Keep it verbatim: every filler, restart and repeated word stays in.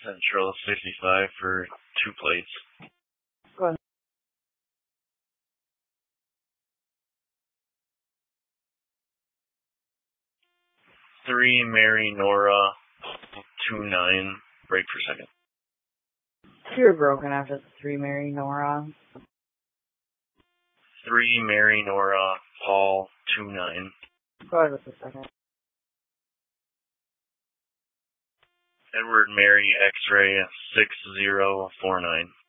Central sixty-five for two plates. Go ahead. Three Mary Nora two nine. Break for second. You were broken after the three Mary Nora. Three Mary Nora Paul two nine. Go ahead with the second. Edward Mary X-ray six zero four nine.